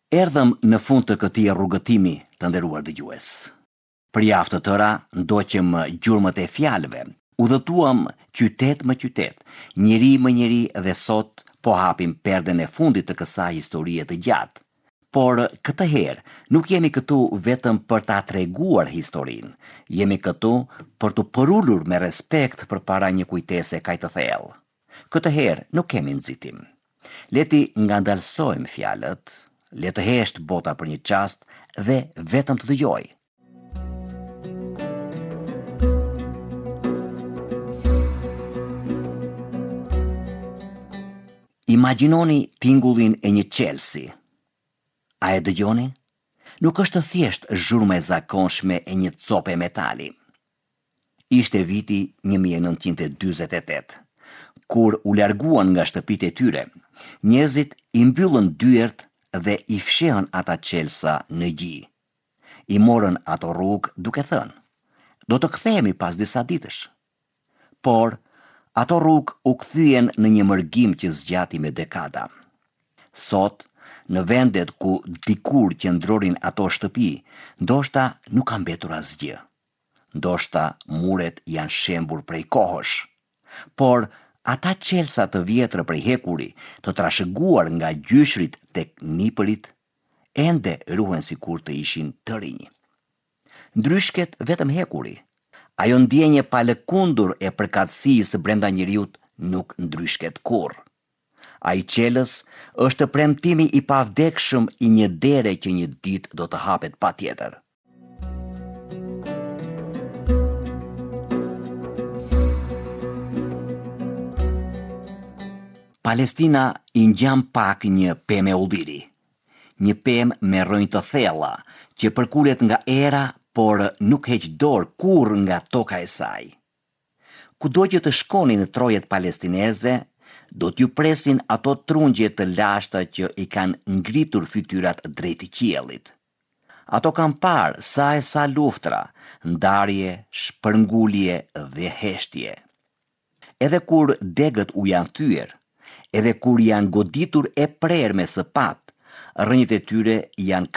Erdhëm në fund të këtij rrugëtimi, të nderuar dëgjues. Për javë të tëra ndoqëm gjurmët e fjalëve, udhëtuam qytet më qytet, njeri më njeri dhe sot po hapim perden e fundit të kësaj historie të gjatë. Por këtë herë nuk jemi këtu vetëm për ta treguar historinë, jemi këtu për të përullur me respekt përpara një kujtese kaq të thellë. Këtë herë nuk kemi nxitim. Leti ngandalsojmë fjalët, le të hesht bota për një çast dhe vetëm të dëgjoj. Imagjinoni tingullin e një qelsi. A e dëgjoni? Nuk është thjesht zhurma e zakonshme e një cope metali. Ishte viti 1948, kur u larguan nga shtëpitë e tyre. Njerëzit i mbyllën dyert dhe i fshehën ata qelsa në gji. I morën ato rrugë duke thënë: do të kthehemi pas disa ditësh. Por ato rrugë u kthyen në një mërgim që zgjati me dekada. Sot, në vendet ku dikur qëndronin ato shtëpi, ndoshta nuk ka mbetur asgjë. Ndoshta muret janë shembur prej kohësh. Por ata qelsa të vjetra prej hekuri, të trashëguar nga gjyshrit tek nipërit, ende ruhen sikur të ishin të rinj. Ndryshket vetëm hekuri. Ajo ndjenje pa lëkundur e përkatësisë brenda njeriut nuk ndryshket kurrë. Ai qelës është premtimi i pavdekshëm i një dere që një ditë do të hapet patjetër. Palestina i ngjan pak një pemë e ulliri. Një pemë me rrënjë të thella, që përkulet nga era, por nuk heq dorë kurrë nga toka e saj. Kudo që të shkoni në trojet palestineze, do t'ju presin ato trungje të lashta që i kanë ngritur fytyrat drejt qiellit. Ato kanë parë sa e sa luftra, ndarje, shpërngulje dhe heshtje. Edhe kur degët u janë thyer, edhe kur janë goditur e prerme së pat, rrënjët e tyre janë